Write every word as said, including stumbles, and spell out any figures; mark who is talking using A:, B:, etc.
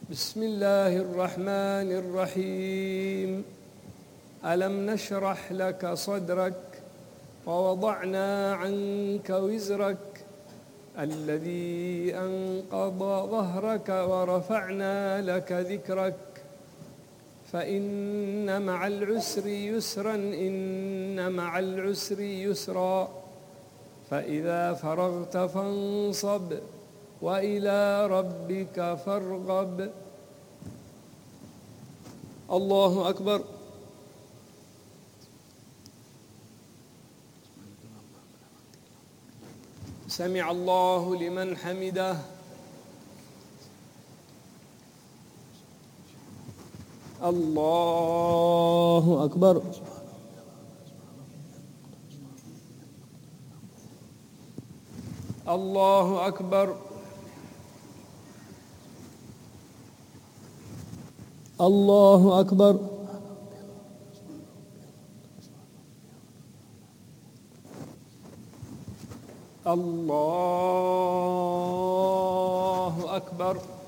A: بسم الله الرحمن الرحيم. ألم نشرح لك صدرك ووضعنا عنك وزرك الذي أنقض ظهرك ورفعنا لك ذكرك فإن مع العسر يسرا إن مع العسر يسرا فإذا فرغت فانصب وإلى ربك فارغب. الله أكبر. سمع الله لمن حمده. الله أكبر. الله أكبر. الله أكبر. الله أكبر.